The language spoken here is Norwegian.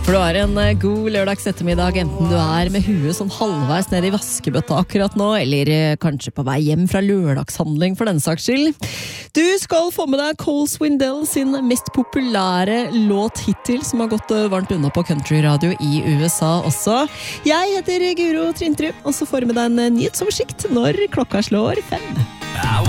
For du har en god lørdags ettermiddag, enten du med huet sånn halvveis ned i vaskebøtta akkurat nå, eller kanskje på vei hjem fra lørdagshandling for den saks skyld. Du skal få med deg Cole Swindell sin mest populære låt hittil, som har gått varmt unna på countryradio i USA også. Jeg heter Guro Trintru, og så får du med deg en nyhetsoversikt når klokka slår 5.